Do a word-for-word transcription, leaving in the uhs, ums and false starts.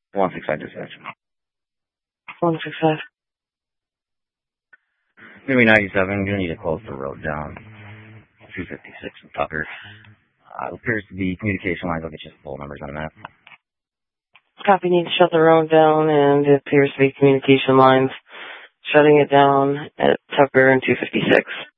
one six five dispatch. one six five. Maybe ninety-seven, gonna need to close the road down. two fifty-six and Tucker. Uh, appears to be communication lines. I'll get you the full numbers on that. Copy, need to shut the road down, and it appears to be communication lines. Shutting it down at Tucker and two fifty-six.